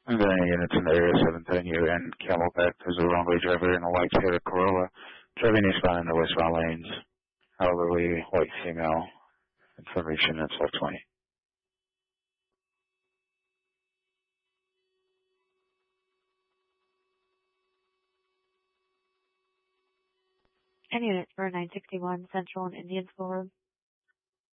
And then units in the area 710 and Camelback. There's a runway driver in a white Toyota Corolla driving eastbound in the westbound lanes. Elderly white female. Information at 1220. And units for 961 Central and Indian School Road.